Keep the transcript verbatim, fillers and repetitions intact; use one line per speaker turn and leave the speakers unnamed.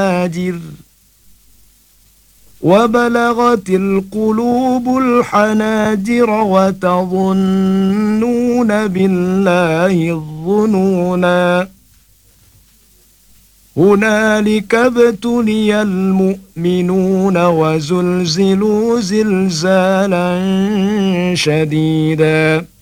الحناجر وبلغت القلوب الحناجر وتظنون بالله الظنونا هنالك ابتلي المؤمنون وزلزلوا زلزالا شديدا